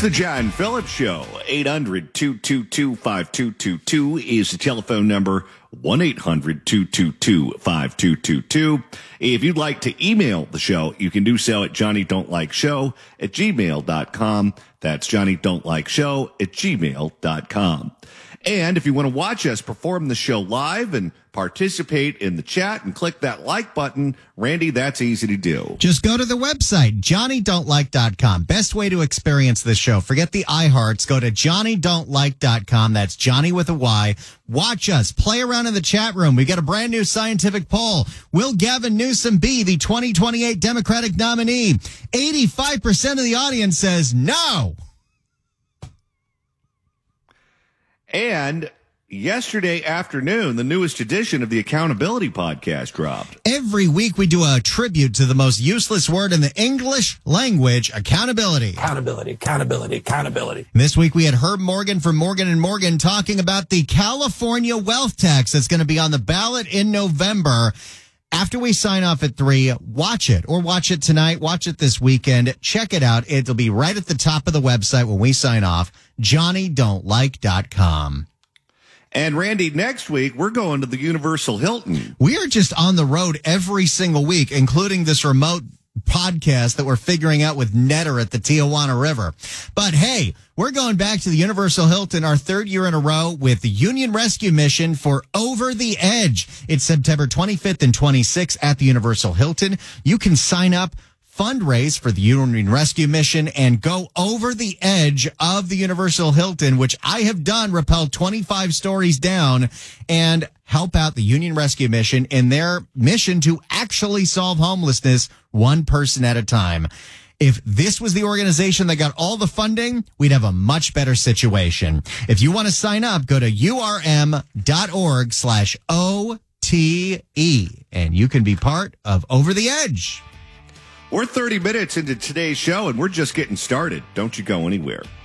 the John Phillips Show. 800-222-5222 is the telephone number. 1-800-222-5222. If you'd like to email the show, you can do so at johnnydon'tlikeshow@gmail.com. That's johnnydon'tlikeshow@gmail.com. And if you want to watch us perform the show live and participate in the chat and click that like button, Randy, that's easy to do. Just go to the website, johnnydon'tlike.com. Best way to experience this show. Forget the iHearts. Go to johnnydon'tlike.com. That's Johnny with a Y. Watch us. Play around in the chat room. We got a brand new scientific poll. Will Gavin Newsom be the 2028 Democratic nominee? 85% of the audience says no. And yesterday afternoon, the newest edition of the Accountability Podcast dropped. Every week we do a tribute to the most useless word in the English language, accountability. Accountability. This week we had Herb Morgan from Morgan & Morgan talking about the California wealth tax that's going to be on the ballot in November. After we sign off at 3, watch it tonight, watch it this weekend, check it out. It'll be right at the top of the website when we sign off, johnnydon'tlike.com. And Randy, next week, we're going to the Universal Hilton. We are just on the road every single week, including this remote podcast that we're figuring out with Netter at the Tijuana River. But hey, we're going back to the Universal Hilton, our 3rd year in a row with the Union Rescue Mission for Over the Edge. It's September 25th and 26th at the Universal Hilton. You can sign up, fundraise for the Union Rescue Mission, and go over the edge of the Universal Hilton, which I have done, rappel 25 stories down, and help out the Union Rescue Mission in their mission to actually solve homelessness one person at a time. If this was the organization that got all the funding, we'd have a much better situation. If you want to sign up, go to urm.org/OTE, and you can be part of Over the Edge. We're 30 minutes into today's show, and we're just getting started. Don't you go anywhere.